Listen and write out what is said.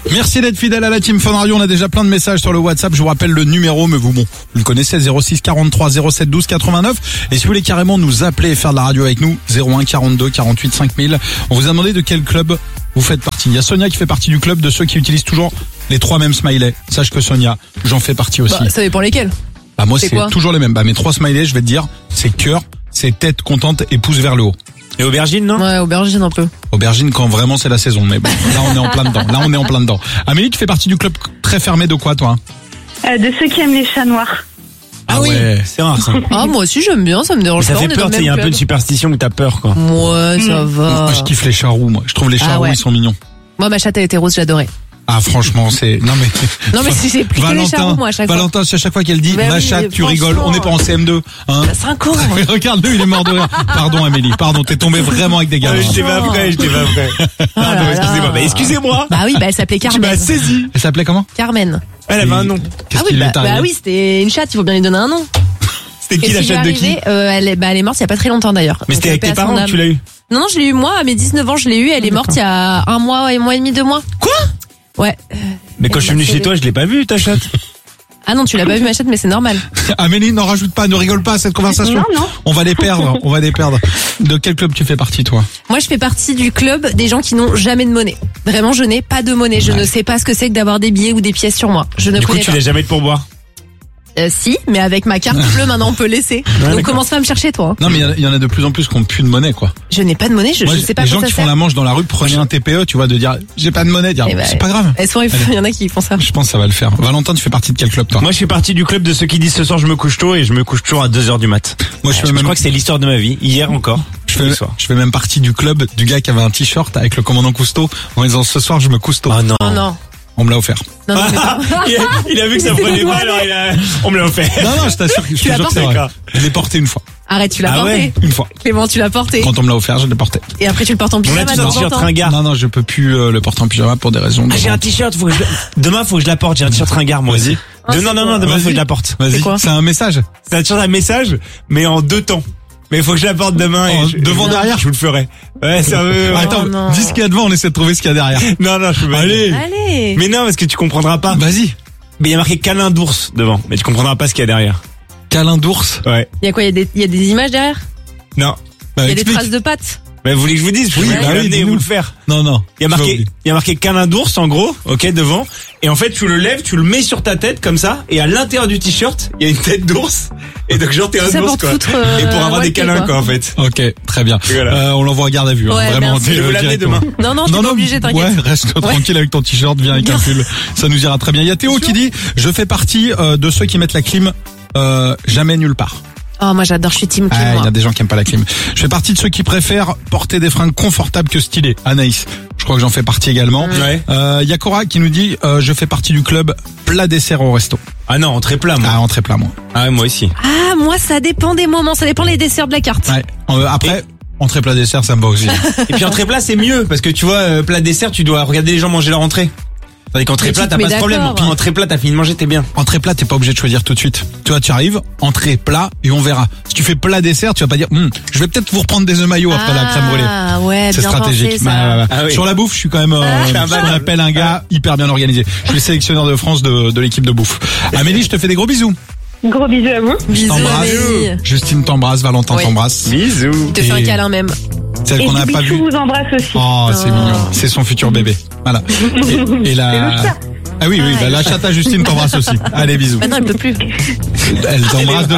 Merci d'être fidèle à la Team Fun Radio. On a déjà plein de messages sur le WhatsApp. Je vous rappelle le numéro, mais vous le connaissez, 06 43 07 12 89. Et si vous voulez carrément nous appeler et faire de la radio avec nous, 01 42 48 5000. On vous a demandé de quel club vous faites partie. Il y a Sonia qui fait partie du club de ceux qui utilisent toujours les 3 mêmes smileys. Sache que Sonia, j'en fais partie aussi. Ça dépend lesquels. Bah moi c'est toujours les mêmes. Bah mes 3 smileys, je vais te dire, c'est cœur, c'est tête contente et pouce vers le haut. Et aubergine, non? Ouais, aubergine un peu. Aubergine quand vraiment c'est la saison, mais bon, là on est en plein dedans. Amélie, tu fais partie du club très fermé de quoi, toi? De ceux qui aiment les chats noirs. Ah oui, ouais, c'est rare ça. Ah, moi aussi j'aime bien, ça me dérange Ça pas. fait peur, tu sais, il y a un peu de superstition que t'as peur, quoi. Ouais, ça va. Moi je kiffe les chats roux, moi. Je trouve les chats roux, ils sont mignons. Moi ma chatte elle était rose, j'adorais. Ah franchement c'est... Non mais c'est plus que les chats roux moi à chaque fois. Valentin, c'est à chaque fois qu'elle dit ma chatte, tu rigoles, on n'est pas en CM2 hein. 5 ans. Regarde-le, il est mort de rire. Pardon Amélie, pardon, t'es tombé vraiment avec des gars. Je t'ai pas prêt. Pardon, excusez-moi. Bah excusez-moi. Bah oui, bah elle s'appelait Carmen. Tu m'as saisi. Elle s'appelait comment? Carmen. Elle avait un nom. Qu'est-ce qu'il est arrivé? Bah oui, c'était une chatte, il faut bien lui donner un nom. C'était qui la chatte de qui? Elle est morte il y a pas très longtemps d'ailleurs. Mais c'était avec tes parents que tu l'as eu? Non, je l'ai eu moi, à mes 19 ans, je l'ai eu, elle est morte il y a 1 mois et demi, 2 mois. Quoi? Ouais. Mais quand je suis venu chez toi, je l'ai pas vu ta chatte. Ah non, tu l'as pas vu ma chatte, mais c'est normal. Amélie, n'en rajoute pas, ne rigole pas à cette conversation. Non. On va les perdre. De quel club tu fais partie, toi? Moi, je fais partie du club des gens qui n'ont jamais de monnaie. Vraiment, je n'ai pas de monnaie. Je ne sais pas ce que c'est que d'avoir des billets ou des pièces sur moi. Je ne Du coup, connais tu pas. l'as jamais de pourboire? Si, mais avec ma carte bleue, maintenant on peut laisser. Donc commence pas à me chercher, toi. Hein. Non, mais il y en a de plus en plus qui ont plus de monnaie, quoi. Je n'ai pas de monnaie, je sais pas les quoi gens ça qui sert. font la manche dans la rue, prenez un TPE, tu vois, de dire j'ai pas de monnaie, dire c'est pas grave. Et souvent, il y en a qui font ça. Je pense que ça va le faire. Valentin, tu fais partie de quel club, toi? Moi, je fais partie du club de ceux qui disent ce soir je me couche tôt et je me couche toujours à 2h du mat. Moi, je crois que c'est l'histoire de ma vie. Hier encore. Je fais même partie du club du gars qui avait un t-shirt avec le commandant Cousteau en disant ce soir je me cousteau. Ah non. Oh non. On me l'a offert. Non, il a vu que ça prenait pas, alors on me l'a offert. Non, je t'assure que je te jure que c'est vrai. Je l'ai porté une fois. Arrête, tu l'as porté. Ouais. Une fois. Clément, tu l'as porté. Quand on me l'a offert, je l'ai porté. Et après, tu le portes en pyjama. On a tous un t-shirt ringard. Non, je peux plus le porter en pyjama pour des raisons. J'ai un t-shirt, demain faut que je la porte, j'ai un t-shirt ringard moi aussi. Non, demain faut que je la porte. Vas-y. C'est un message. C'est un t-shirt à message, mais en 2 temps. Mais il faut que je la porte demain devant derrière. Je vous le ferai. Ouais, sérieux. Attends, dis ce qu'il y a devant, on essaie de trouver ce qu'il y a derrière. Non, je peux pas. Allez. Mais non, parce que tu comprendras pas. Vas-y. Mais il y a marqué câlin d'ours devant, mais tu comprendras pas ce qu'il y a derrière. Câlin d'ours? Ouais. Il y a quoi? Il y a des images derrière? Non. Il y a des traces de pattes? Mais vous voulez que je vous dise? Oui, vous le faire. Non. Il y a marqué câlin d'ours en gros, ok, devant. Et en fait, tu le lèves, tu le mets sur ta tête comme ça, et à l'intérieur du t-shirt, il y a une tête d'ours. Et donc genre t'es un ours quoi. Et pour avoir des câlins quoi en fait. Ok, très bien. Voilà. On l'envoie à garde à vue. Ouais, vraiment. merci. Je vais vous l'amener demain. Non, je suis pas obligé, t'inquiète. Ouais, reste tranquille avec ton t-shirt, viens avec un pull. Ça nous ira très bien. Il y a Théo qui dit je fais partie de ceux qui mettent la clim jamais nulle part. Oh, moi j'adore, je suis team clim. Il y a des gens qui aiment pas la clim. Je fais partie de ceux qui préfèrent porter des fringues confortables que stylées. Anaïs, je crois que j'en fais partie également. Ouais. Il y a Cora qui nous dit je fais partie du club plat dessert au resto. Ah non, entrée plat moi. Ah, entrée plat moi. Ah ouais, moi aussi. Ah, moi ça dépend des moments, ça dépend les desserts de la carte. Ouais. Après entrée plat dessert ça me va aussi. Et puis entrée plat c'est mieux parce que tu vois plat dessert tu dois regarder les gens manger leur entrée. Tandis qu'entrée plat t'as pas ce problème. Puis entrée plat t'as fini de manger, t'es bien. Entrée plat t'es pas obligé de choisir tout de suite. Tu vois, tu arrives, entrée plat et on verra. Si tu fais plat dessert, tu vas pas dire je vais peut-être vous reprendre des œufs maillots après la crème brûlée. Ah ouais, c'est bien stratégique. pensé, ça. Ah oui. Sur la bouffe, je suis quand même ce qu'on appelle un gars hyper bien organisé. Je suis le sélectionneur de France de l'équipe de bouffe. Amélie, je te fais des gros bisous. Gros bisous à vous. Bisous, t'embrasse. Amélie. Justine t'embrasse, Valentin t'embrasse. Bisous. Je te fais un câlin même. Celle qu'on n'a pas vue. vous embrasse aussi. Oh, c'est mignon. C'est son futur bébé. Voilà. Et la... Ah oui, la chatte à Justine t'embrasse aussi. Allez, bisous. Maintenant, elle peut plus. Elle t'embrasse de